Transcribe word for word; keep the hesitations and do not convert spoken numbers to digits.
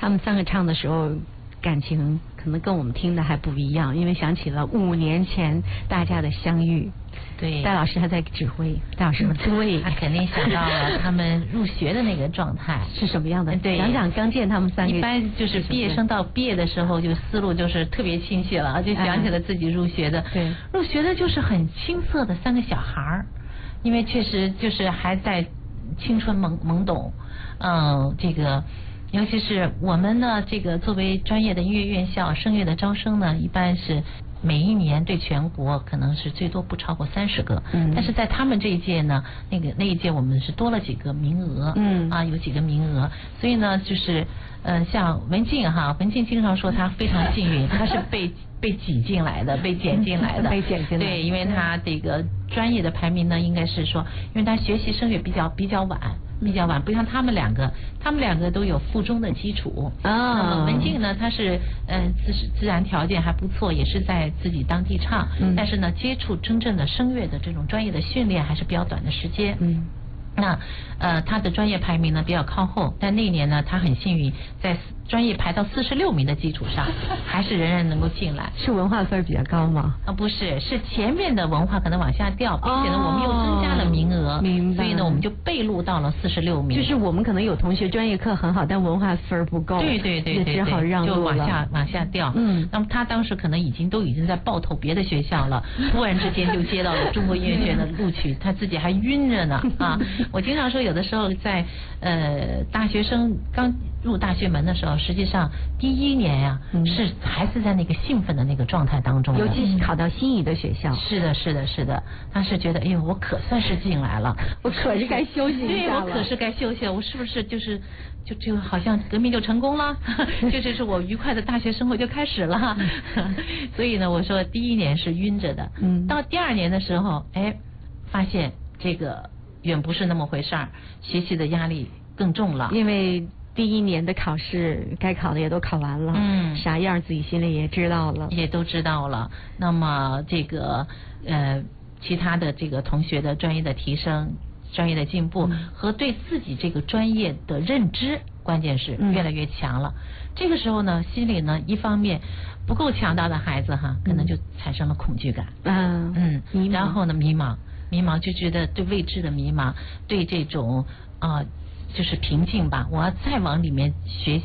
他们三个唱的时候，感情可能跟我们听的还不一样，因为想起了五年前大家的相遇。 对， 戴老师还在指挥，戴老师说对， 他肯定想到了他们入学的那个状态是什么样的？ 对， 讲讲刚见他们三个。 一般就是毕业生到毕业的时候，就思路就是特别清晰了，就想起了自己入学的。 对， 入学的就是很青涩的三个小孩儿，因为确实就是还在青春懵懵懂，嗯，这个。尤其是我们呢，这个作为专业的音乐院校，声乐的招生呢，一般是每一年对全国可能是最多不超过三十个，嗯，但是在他们这一届呢，那个那一届我们是多了几个名额，嗯啊，有几个名额，所以呢，就是呃，像文静哈，文静经常说她非常幸运，她是被被挤进来的，被捡进来的， 被捡进来， 对，因为她这个专业的排名呢，应该是说，因为她学习声乐比较比较晚。比较晚，不像他们两个，他们两个都有附中的基础啊。那么文静呢，她是呃自自然条件还不错，也是在自己当地唱，嗯、但是呢，接触真正的声乐的这种专业的训练还是比较短的时间。嗯。那呃，他的专业排名呢比较靠后，但那年呢，他很幸运，在专业排到四十六名的基础上，还是仍然能够进来。 是文化分比较高吗？ 啊，不是，是前面的文化可能往下掉，并且呢，我们又增加了名额， 明白。 所以呢，我们就被录到了四十六名。 就是我们可能有同学专业课很好，但文化分不够， 对对对对， 只好让路了， 就往下往下掉。嗯，那么他当时可能已经都已经在报投别的学校了，突然之间就接到了中国音乐学院的录取，他自己还晕着呢啊！我经常说，有的时候在呃大学生刚入大学门的时候，实际上第一年呀、啊嗯、是还是在那个兴奋的那个状态当中， 尤其是考到心仪的学校。 是的，是的，是的，他是觉得，哎呦，我可算是进来了， 我可是该休息一下了， 对，我可是该休息了，我是不是就是就就好像革命就成功了，这就是我愉快的大学生活就开始了。所以呢，我说第一年是晕着的，嗯，到第二年的时候，哎，发现这个远不是那么回事儿，学习的压力更重了， 因为第一年的考试该考的也都考完了，嗯，啥样自己心里也知道了， 也都知道了。那么这个呃，其他的这个同学的专业的提升、专业的进步、嗯、和对自己这个专业的认知，关键是越来越强了。嗯、这个时候呢，心里呢，一方面不够强大的孩子哈，可能就产生了恐惧感，嗯嗯，然后呢，迷茫。迷茫就觉得对未知的迷茫，对这种啊、呃、就是瓶颈吧，我要再往里面学